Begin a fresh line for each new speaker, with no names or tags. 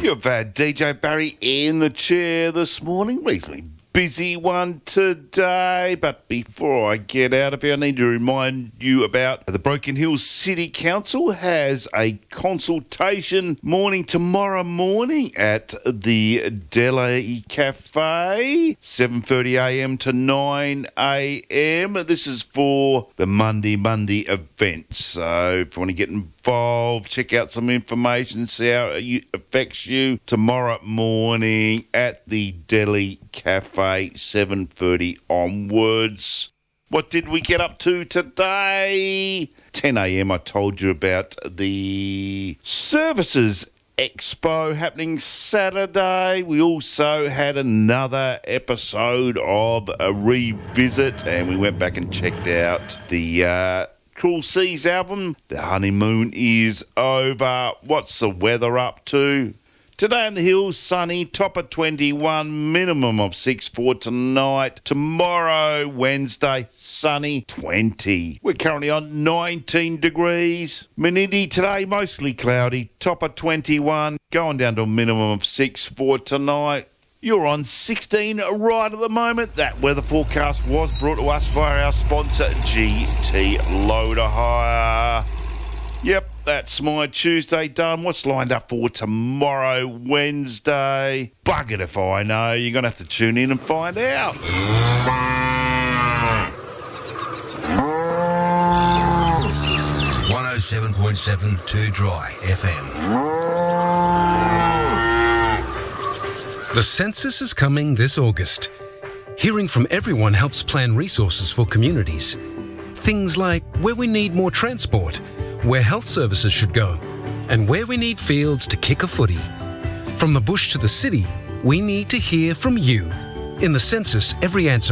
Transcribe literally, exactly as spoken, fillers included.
You've had D J Barry in the chair this morning. Reasonably busy one today, but before I get out of here, I need to remind you about the Broken Hill City Council has a consultation morning tomorrow morning at the Deli Cafe, seven thirty a m to nine a m. This is for the Monday Monday event, so if you want to get involved, check out some information, see how it affects you tomorrow morning at the Deli Cafe, seven thirty onwards. What did we get up to today? ten a m I told you about the Services Expo happening Saturday. We also had another episode of a revisit, and we went back and checked out the uh, Cool Seas album. The honeymoon is over. What's the weather up to? Today in the hills, sunny, top of twenty-one, minimum of six for tonight. Tomorrow, Wednesday, sunny, twenty. We're currently on nineteen degrees. Menindee today, mostly cloudy, top of twenty-one, going down to a minimum of six for tonight. You're on sixteen right at the moment. That weather forecast was brought to us by our sponsor, G T Loader Hire. Yep, that's my Tuesday done. What's lined up for tomorrow, Wednesday? Buggered if I know. You're going to have to tune in and find out.
one oh seven point seven Too Dry F M.
The census is coming this August. Hearing from everyone helps plan resources for communities. Things like where we need more transport, where health services should go, and where we need fields to kick a footy. From the bush to the city, we need to hear from you. In the census, every answer